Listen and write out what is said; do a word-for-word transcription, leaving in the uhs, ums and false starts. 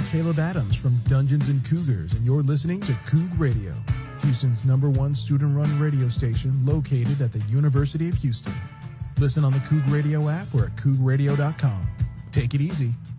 Caleb Adams from Dungeons and Cougars, and you're listening to Coug Radio, Houston's number one student-run radio station located at the University of Houston. Listen on the Coug Radio app or at coug radio dot com. Take it easy.